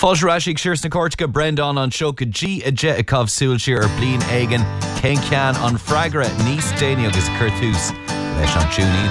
Fáilsrásig Sirs na Córtacha Brendan an Seoca G a jet a Cov Súilsir ar Blin Egan Ken Can an Fragra níos déine agus Curtús leis an túní